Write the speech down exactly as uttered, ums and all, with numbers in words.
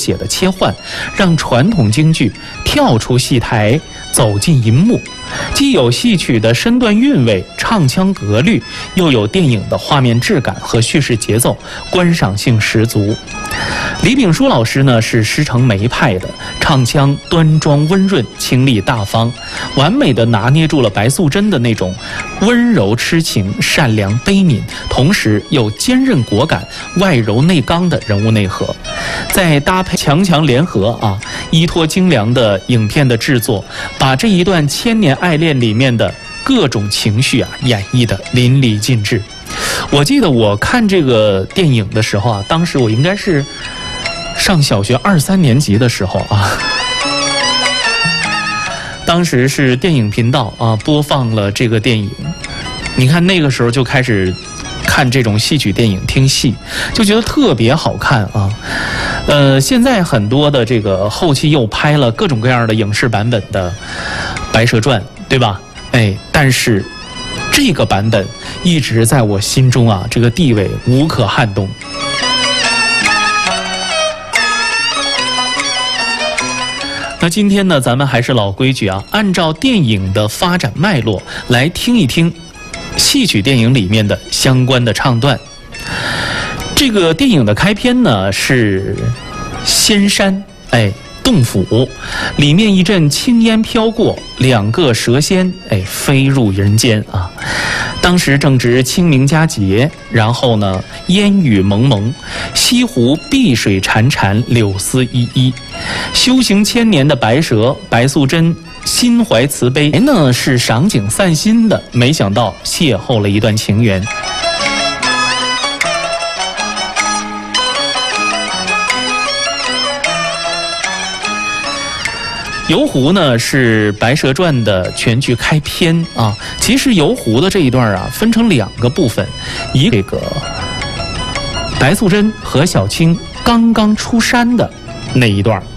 写的切换，让传统京剧跳出戏台走进银幕，既有戏曲的身段韵味、唱腔格律，又有电影的画面质感和叙事节奏，观赏性十足。李炳书老师呢是师承梅派的，唱腔端庄温润、清丽大方，完美的拿捏住了白素贞的那种温柔痴情、善良悲悯，同时又坚韧果敢、外柔内刚的人物内核。再搭配强强联合啊，依托精良的影片的制作，把这一段千年爱恋里面的各种情绪啊演绎得淋漓尽致。我记得我看这个电影的时候啊，当时我应该是上小学二三年级的时候啊，当时是电影频道啊播放了这个电影，你看那个时候就开始看这种戏曲电影，听戏就觉得特别好看啊。呃，现在很多的这个后期又拍了各种各样的影视版本的《白蛇传》，对吧？哎，但是这个版本一直在我心中啊，这个地位无可撼动。那今天呢，咱们还是老规矩啊，按照电影的发展脉络来听一听戏曲电影里面的相关的唱段。这个电影的开篇呢是仙山，哎，洞府里面一阵青烟飘过，两个蛇仙哎飞入人间啊。当时正值清明佳节，然后呢烟雨蒙蒙，西湖碧水潺潺，柳丝依依。修行千年的白蛇白素贞心怀慈悲，哎呢是赏景散心的，没想到邂逅了一段情缘。游湖呢是《白蛇传》的全剧开篇啊。其实游湖的这一段啊分成两个部分，一个这个白素贞和小青刚刚出山的那一段，